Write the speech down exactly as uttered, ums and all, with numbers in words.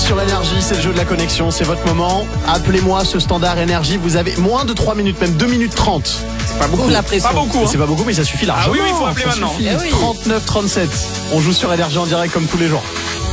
sur Énergie, c'est le jeu de la connexion, c'est votre moment. Appelez-moi ce standard Énergie, vous avez moins de trois minutes, même deux minutes trente. C'est pas beaucoup. La pression. Pas beaucoup. Hein. C'est pas beaucoup, mais ça suffit largement. Ah oui, oui, il faut appeler ça maintenant. Suffit. Eh oui. trente-neuf trente-sept. On joue sur Énergie en direct comme tous les jours.